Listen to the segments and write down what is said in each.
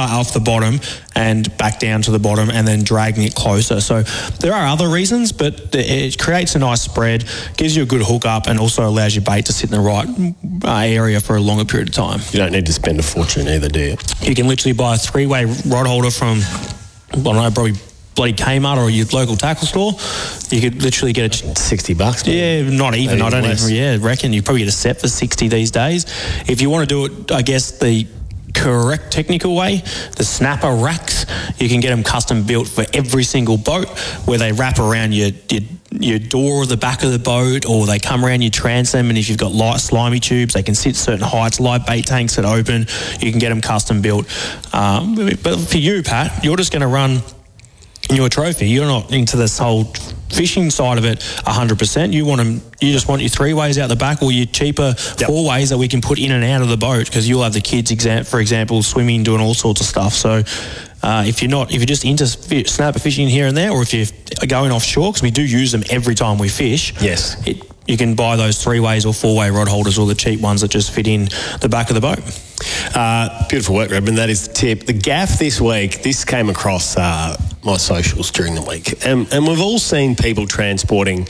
off the bottom and back down to the bottom and then dragging it closer. So there are other reasons, but it creates a nice spread, gives you a good hook up, and also allows your bait to sit in the right area for a longer period of time. You don't need to spend a fortune either, do you? You can literally buy a 3-way rod holder from, I don't know, probably bloody Kmart or your local tackle store. You could literally get $60. Yeah, not even. Maybe I don't less. even. Yeah, reckon you probably get a set for 60 these days. If you want to do it, I guess the correct technical way, the snapper racks, you can get them custom built for every single boat, where they wrap around your door or the back of the boat, or they come around your transom, and if you've got light slimy tubes, they can sit certain heights. Live bait tanks that open, you can get them custom built. But for you, Pat, you're just going to run your trophy. You're not into this whole fishing side of it 100%. You just want your 3-ways out the back, or your cheaper 4-ways that we can put in and out of the boat, because you'll have the kids, for example, swimming, doing all sorts of stuff. So if you're just into snapper fishing here and there, or if you're going offshore, because we do use them every time we fish, yes, you can buy those 3-ways or 4-way rod holders, or the cheap ones that just fit in the back of the boat. Beautiful work, Redmond. That is the tip. The gaff this week, this came across my socials during the week, and we've all seen people transporting,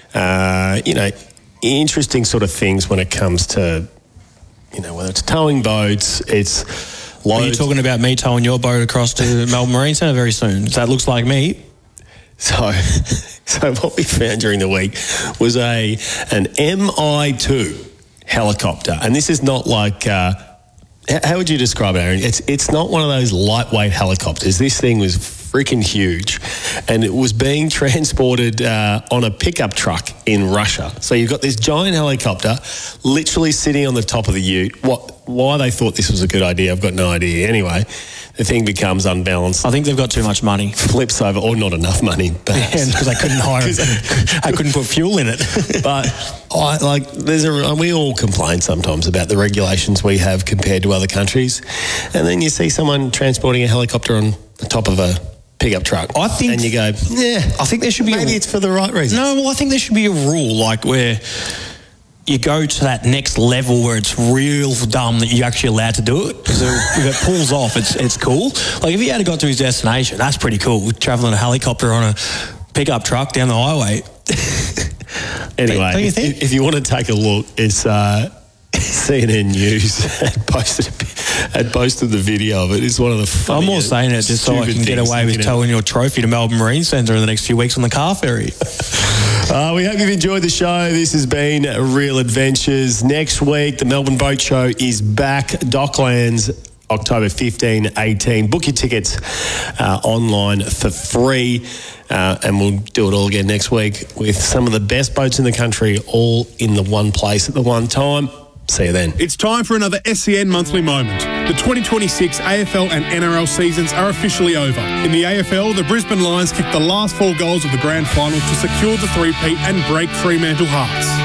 interesting sort of things when it comes to, whether it's towing boats, it's loads. Are you talking about me towing your boat across to Melbourne Marine Centre very soon? That looks like me. So what we found during the week was an Mi-2 helicopter, and this is not like how would you describe it, Aaron? It's not one of those lightweight helicopters. This thing was freaking huge, and it was being transported on a pickup truck in Russia. So you've got this giant helicopter literally sitting on the top of the ute. Why they thought this was a good idea, I've got no idea. Anyway, the thing becomes unbalanced. I think they've got too much money. Flips over, or not enough money. Because I couldn't hire it. I couldn't put fuel in it. But we all complain sometimes about the regulations we have compared to other countries. And then you see someone transporting a helicopter on the top of a pickup truck. And you go, I think there should be maybe it's for the right reasons. No, well, I think there should be a rule, like where you go to that next level where it's real dumb that you're actually allowed to do it. Because if it pulls off, it's cool. Like if he had got to his destination, that's pretty cool. Travelling a helicopter on a pickup truck down the highway. Anyway, don't you think? If you want to take a look, it's CNN News had posted the video of it. It's one of the funniest. I'm more saying it just so I can get away with towing your trophy to Melbourne Marine Centre in the next few weeks on the car ferry. We hope you've enjoyed the show. This has been Real Adventures. Next week, the Melbourne Boat Show is back. Docklands, October 15, 18. Book your tickets online for free. And we'll do it all again next week with some of the best boats in the country, all in the one place at the one time. See you then. It's time for another SEN Monthly Moment. The 2026 AFL and NRL seasons are officially over. In the AFL, the Brisbane Lions kicked the last 4 goals of the grand final to secure the three-peat and break Fremantle hearts.